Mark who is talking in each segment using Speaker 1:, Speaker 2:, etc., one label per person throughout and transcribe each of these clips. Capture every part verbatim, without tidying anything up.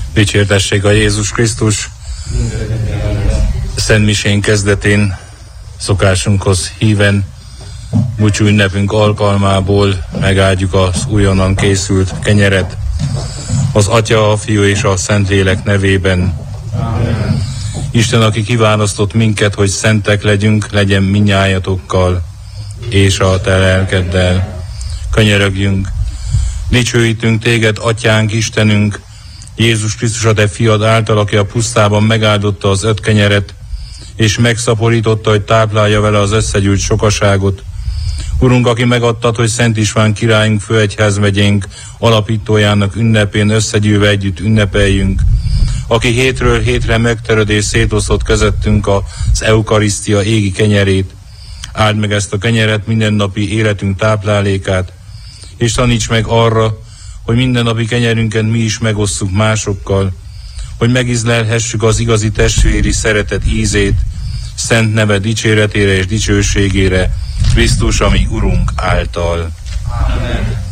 Speaker 1: Dicsértessék a Jézus Krisztus! Szentmisén kezdetén szokásunkhoz híven búcsú ünnepünk alkalmából megáldjuk az újonnan készült kenyeret. Az Atya, a Fiú és a Szentlélek nevében. Amen. Isten, aki kiválasztott minket, hogy szentek legyünk, legyen minnyájatokkal és a te lelkeddel. Könyörögjünk. Dicsőítünk téged, Atyánk, Istenünk, Jézus Krisztus a te fiad által, aki a pusztában megáldotta az öt kenyeret, és megszaporította, hogy táplálja vele az összegyűlt sokaságot. Urunk, aki megadtad, hogy Szent István királyunk, főegyházmegyénk alapítójának ünnepén összegyűlve együtt ünnepeljünk, aki hétről hétre megteröd és szétosztott közöttünk az eukarisztia égi kenyerét. Áld meg ezt a kenyeret, mindennapi életünk táplálékát, és taníts meg arra, hogy mindennapi kenyerünket mi is megosszuk másokkal, hogy megízlelhessük az igazi testvéri szeretet ízét, szent neve dicséretére és dicsőségére, Krisztus, ami Urunk által. Amen.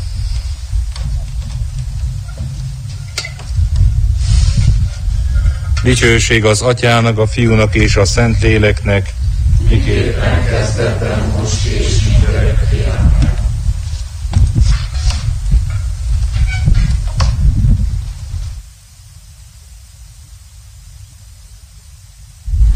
Speaker 1: Dicsőség az Atyának, a Fiúnak és a Szentléleknek,
Speaker 2: miképpen kezdetben, most és